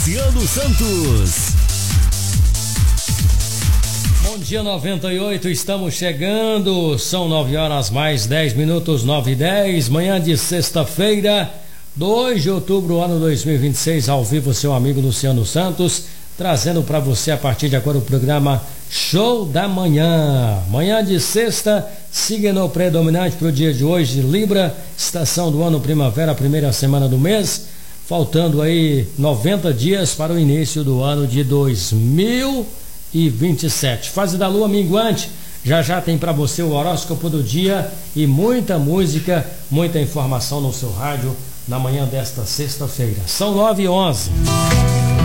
Luciano Santos. Bom dia 98, estamos chegando, são 9 horas mais 10 minutos, 9h10, manhã de sexta-feira, 2 de outubro, ano 2026, ao vivo, seu amigo Luciano Santos, trazendo para você a partir de agora o programa Show da Manhã. Manhã de sexta, signo predominante para o dia de hoje, Libra, estação do ano primavera, primeira semana do mês, faltando aí 90 dias para o início do ano de 2027. Fase da lua minguante, já tem para você o horóscopo do dia e muita música, muita informação no seu rádio na manhã desta sexta-feira. São 9h11.